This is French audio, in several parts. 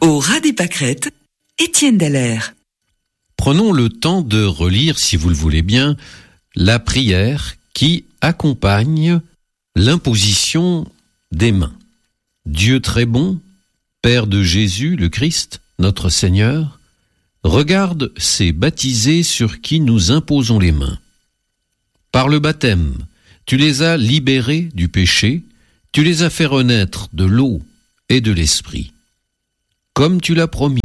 Au ras des pâquerettes, Étienne Dallaire. Prenons le temps de relire, si vous le voulez bien, la prière qui accompagne l'imposition des mains. Dieu très bon, Père de Jésus, le Christ, notre Seigneur, regarde ces baptisés sur qui nous imposons les mains. Par le baptême, tu les as libérés du péché, tu les as fait renaître de l'eau et de l'esprit. Comme tu l'as promis,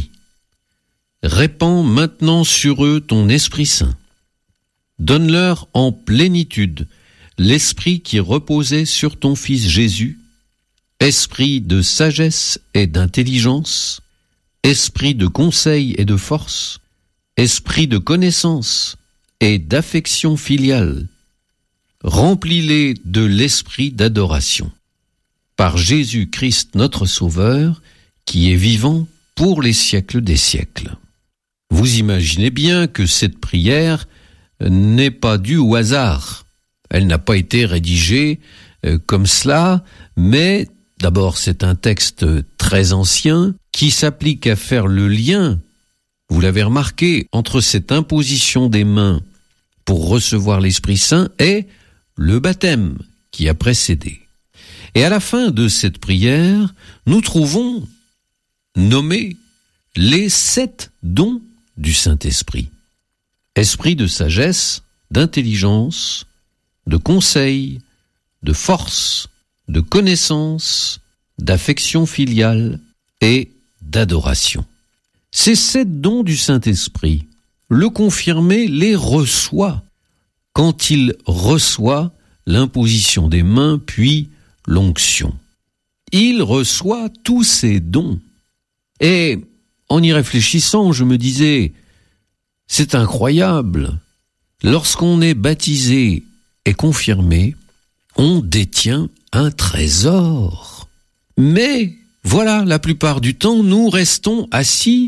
répands maintenant sur eux ton Esprit Saint. Donne-leur en plénitude l'esprit qui reposait sur ton Fils Jésus, esprit de sagesse et d'intelligence, esprit de conseil et de force, esprit de connaissance et d'affection filiale. Remplis-les de l'esprit d'adoration. Par Jésus-Christ notre Sauveur, qui est vivant pour les siècles des siècles. Vous imaginez bien que cette prière n'est pas due au hasard. Elle n'a pas été rédigée comme cela, mais d'abord c'est un texte très ancien qui s'applique à faire le lien, vous l'avez remarqué, entre cette imposition des mains pour recevoir l'Esprit Saint et le baptême qui a précédé. Et à la fin de cette prière, nous trouvons nommés les 7 dons du Saint-Esprit. Esprit de sagesse, d'intelligence, de conseil, de force, de connaissance, d'affection filiale et d'adoration. Ces 7 dons du Saint-Esprit, le confirmé les reçoit quand il reçoit l'imposition des mains puis l'onction. Il reçoit tous ces dons. Et en y réfléchissant, je me disais, c'est incroyable. Lorsqu'on est baptisé et confirmé, on détient un trésor. Mais voilà, la plupart du temps, nous restons assis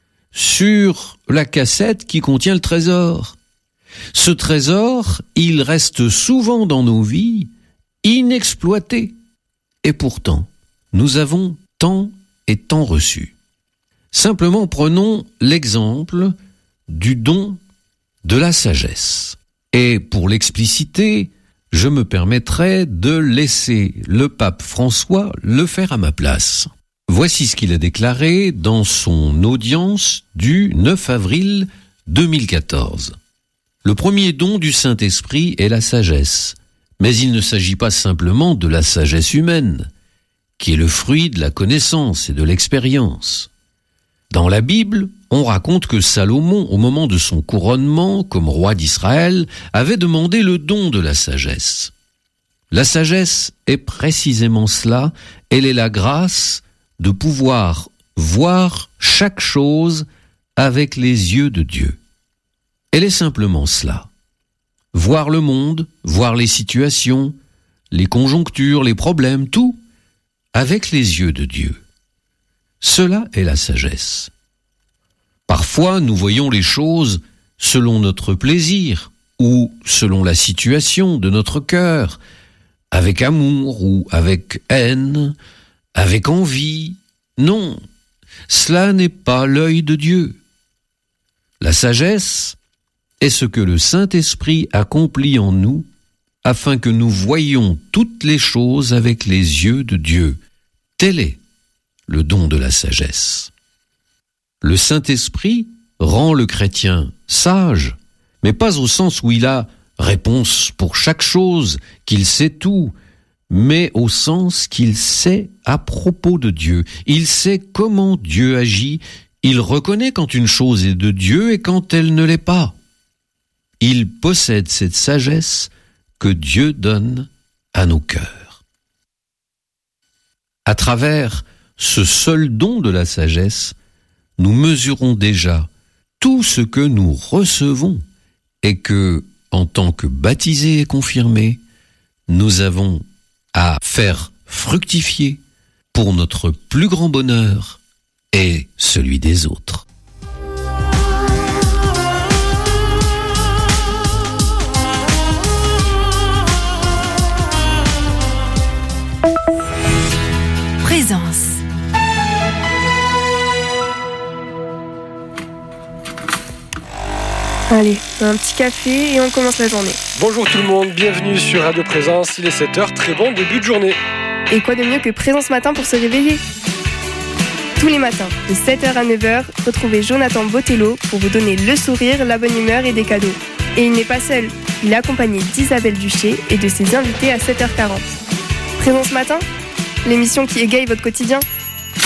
sur la cassette qui contient le trésor. Ce trésor, il reste souvent dans nos vies inexploité. Et pourtant, nous avons tant et tant reçu. Simplement prenons l'exemple du don de la sagesse. Et pour l'expliciter, je me permettrai de laisser le pape François le faire à ma place. Voici ce qu'il a déclaré dans son audience du 9 avril 2014. Le premier don du Saint-Esprit est la sagesse, mais il ne s'agit pas simplement de la sagesse humaine, qui est le fruit de la connaissance et de l'expérience. Dans la Bible, on raconte que Salomon, au moment de son couronnement comme roi d'Israël, avait demandé le don de la sagesse. La sagesse est précisément cela, elle est la grâce de pouvoir voir chaque chose avec les yeux de Dieu. Elle est simplement cela. Voir le monde, voir les situations, les conjonctures, les problèmes, tout, avec les yeux de Dieu. Cela est la sagesse. Parfois, nous voyons les choses selon notre plaisir ou selon la situation de notre cœur, avec amour ou avec haine, avec envie. Non, cela n'est pas l'œil de Dieu. La sagesse est ce que le Saint-Esprit accomplit en nous afin que nous voyions toutes les choses avec les yeux de Dieu. Tel est le don de la sagesse. Le Saint-Esprit rend le chrétien sage, mais pas au sens où il a réponse pour chaque chose, qu'il sait tout, mais au sens qu'il sait à propos de Dieu. Il sait comment Dieu agit, il reconnaît quand une chose est de Dieu et quand elle ne l'est pas. Il possède cette sagesse que Dieu donne à nos cœurs. À travers ce seul don de la sagesse, nous mesurons déjà tout ce que nous recevons et que, en tant que baptisés et confirmés, nous avons à faire fructifier pour notre plus grand bonheur et celui des autres. Présence. Allez, un petit café et on commence la journée. Bonjour tout le monde, bienvenue sur Radio Présence, il est 7h, très bon début de journée. Et quoi de mieux que Présence Matin pour se réveiller ? Tous les matins, de 7h à 9h, retrouvez Jonathan Botello pour vous donner le sourire, la bonne humeur et des cadeaux. Et il n'est pas seul, il est accompagné d'Isabelle Duché et de ses invités à 7h40. Présence Matin, l'émission qui égaye votre quotidien.